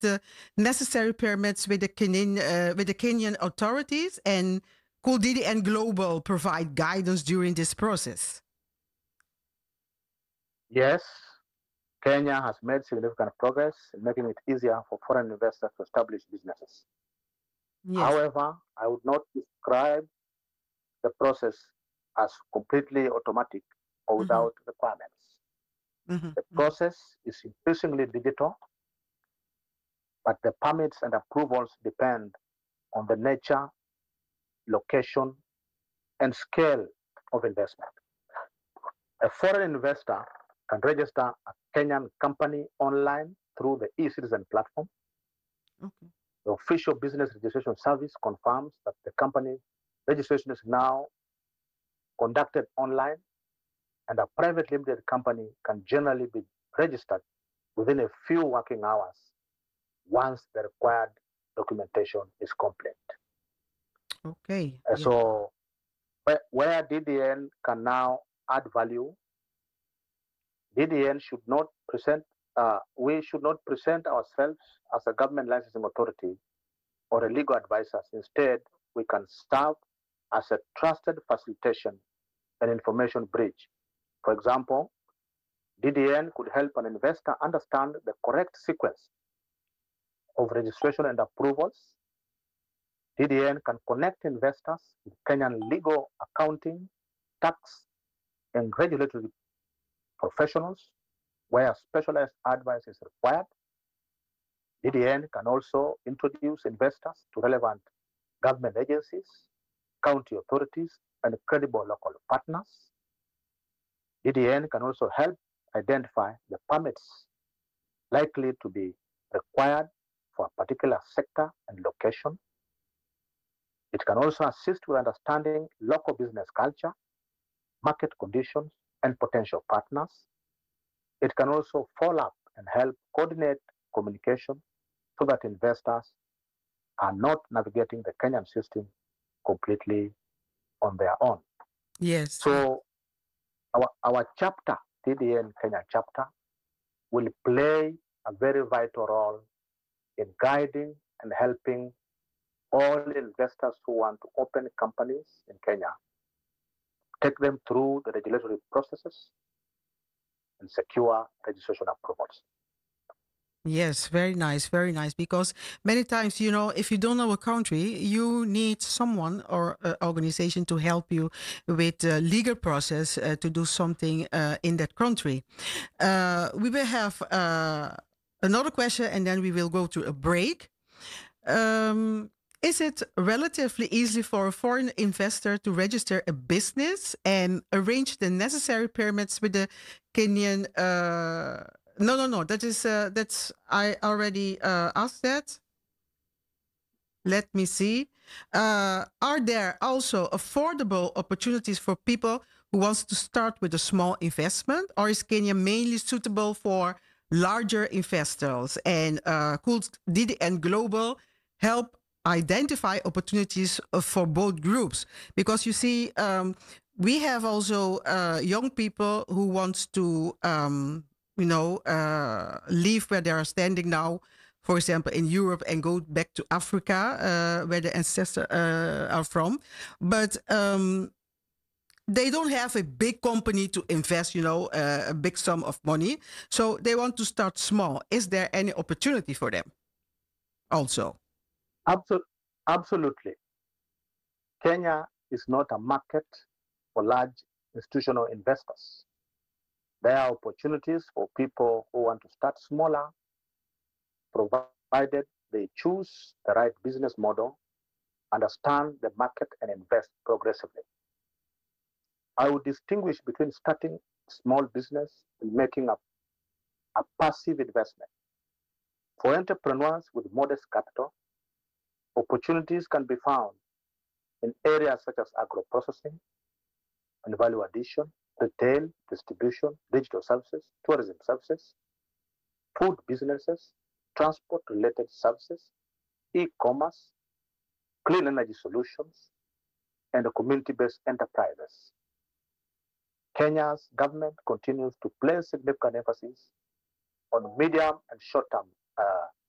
the necessary permits with the Kenyan authorities? And could DDN Global provide guidance during this process? Yes, Kenya has made significant progress in making it easier for foreign investors to establish businesses. Yes. However, I would not describe the process as completely automatic or Mm-hmm. without requirements. Mm-hmm. The process is increasingly digital, but the permits and approvals depend on the nature, location, and scale of investment. A foreign investor can register a Kenyan company online through the eCitizen platform. Okay. The official business registration service confirms that the company registration is now conducted online, and a private limited company can generally be registered within a few working hours once the required documentation is complete. Okay. And Yeah. so, where DDN can now add value, DDN should not present, we should not present ourselves as a government licensing authority or a legal advisors. Instead, we can serve as a trusted facilitation and information bridge. For example, DDN could help an investor understand the correct sequence of registration and approvals. DDN can connect investors with Kenyan legal, accounting, tax, and regulatory professionals where specialized advice is required. DDN can also introduce investors to relevant government agencies, county authorities, and credible local partners. DDN can also help identify the permits likely to be required for a particular sector and location. It can also assist with understanding local business culture, market conditions, and potential partners. It can also follow up and help coordinate communication so that investors are not navigating the Kenyan system completely on their own. Yes. Yes. So our chapter, TDN Kenya chapter, will play a very vital role in guiding and helping all investors who want to open companies in Kenya, take them through the regulatory processes and secure registration approvals. Yes, very nice, very nice. Because many times, if you don't know a country, you need someone or organization to help you with the legal process to do something in that country. We will have another question and then we will go to a break. Um, is it relatively easy for a foreign investor to register a business and arrange the necessary permits with the Kenyan? No, no, no. That's I already asked that. Let me see. Are there also affordable opportunities for people who wants to start with a small investment, or is Kenya mainly suitable for larger investors? And could DDN Global help identify opportunities for both groups? Because you see, we have also young people who wants to, leave where they are standing now, for example, in Europe and go back to Africa, where the ancestors are from. But they don't have a big company to invest, a big sum of money. So they want to start small. Is there any opportunity for them also? Absolutely. Kenya is not a market for large institutional investors. There are opportunities for people who want to start smaller, provided they choose the right business model, understand the market, and invest progressively. I would distinguish between starting small business and making a passive investment. For entrepreneurs with modest capital, opportunities can be found in areas such as agro-processing and value addition, retail, distribution, digital services, tourism services, food businesses, transport-related services, e-commerce, clean energy solutions, and community-based enterprises. Kenya's government continues to place significant emphasis on medium and short-term